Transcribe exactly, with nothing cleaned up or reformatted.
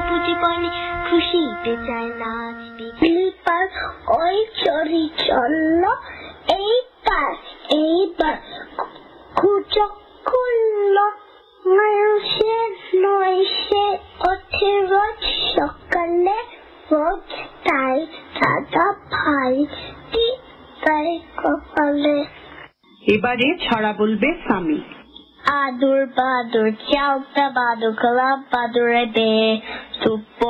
পুঁজি পয়নি খুশিতে চায় নাচবি এইবার ওই চরি চলল এইবার এইবার খুঁজো খুলল মানুষে নয় সে ওঠে রোজ সকালে রোজ তাই দাদা ভাই তাই কপালে। এবারে ছড়া বলবে সামি। আদুর বাদুর চাউটা বাদুর গোলাপ বাদুরে দে